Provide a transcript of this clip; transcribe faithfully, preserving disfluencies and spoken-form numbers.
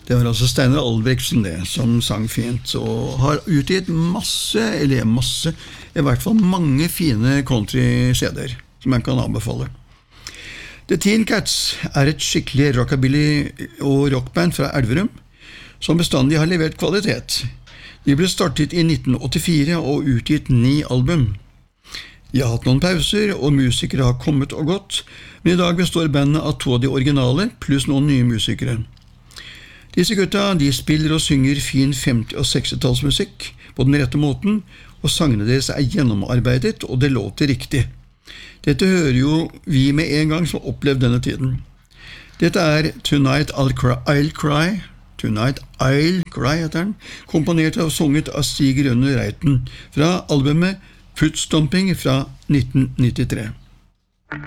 Det var altså Steinar Albrektsen det, som sang fint, og har utgitt masse, eller masse, i hvert fall mange fine country-C-er, som jeg kan anbefale. The Teen Cats er et skikkelig rockabilly- og rockband fra Elverum, som bestandig har levert kvalitet. De ble startet i nitten åttifire og utgitt ni album. De har hatt noen pauser, og musikere har kommet og gått, men i dag består bandet av to av de originale, pluss noen nye musikere. Disse gutta, de spiller og synger fin femti- og seksti-tallsmusikk på den rette måten, og sangene deres er gjennomarbeidet, og det låter riktig. Dette hører jo vi med en gang som har opplevd denne tiden. Dette er Tonight I'll Cry, I'll Cry, Tonight I'll Cry heter den, komponert og sunget av Stig Rønne Reiten, fra albumet Footstomping fra nitten nittitre.